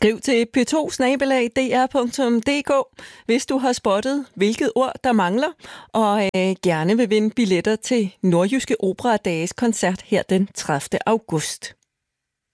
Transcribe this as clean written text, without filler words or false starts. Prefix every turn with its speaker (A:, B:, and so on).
A: Skriv til p2@dr.dk, hvis du har spottet, hvilket ord der mangler, og gerne vil vinde billetter til Nordjyske Opera Dages koncert her den 30. august.